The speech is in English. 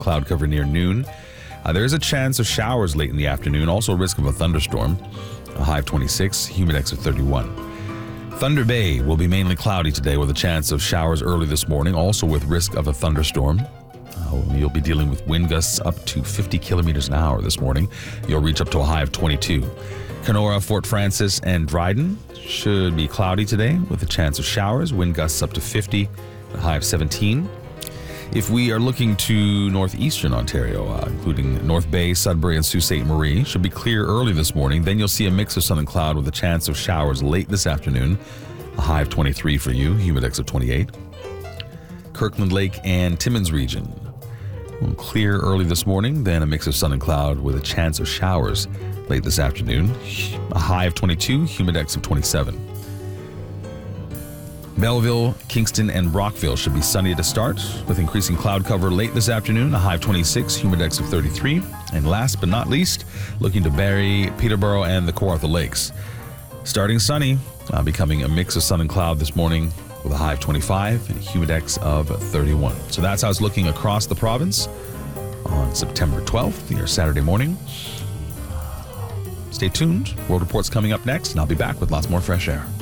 cloud cover near noon. There is a chance of showers late in the afternoon, also a risk of a thunderstorm. A high of 26, humidex of 31. Thunder Bay will be mainly cloudy today with a chance of showers early this morning, also with risk of a thunderstorm. You'll be dealing with wind gusts up to 50 kilometers an hour this morning. You'll reach up to a high of 22. Kenora, Fort Frances, and Dryden should be cloudy today with a chance of showers, wind gusts up to 50, a high of 17. If we are looking to northeastern Ontario, including North Bay, Sudbury, and Sault Ste. Marie, should be clear early this morning. Then you'll see a mix of sun and cloud with a chance of showers late this afternoon. A high of 23 for you, humidex of 28. Kirkland Lake and Timmins region. Clear early this morning, then a mix of sun and cloud with a chance of showers late this afternoon. A high of 22, humidex of 27. Belleville, Kingston, and Brockville should be sunny to start with increasing cloud cover late this afternoon, a high of 26, humidex of 33. And last but not least, looking to Barrie, Peterborough, and the Kawartha Lakes. Starting sunny, becoming a mix of sun and cloud this morning with a high of 25 and a humidex of 31. So that's how it's looking across the province on September 12th, your Saturday morning. Stay tuned. World Report's coming up next, and I'll be back with lots more fresh air.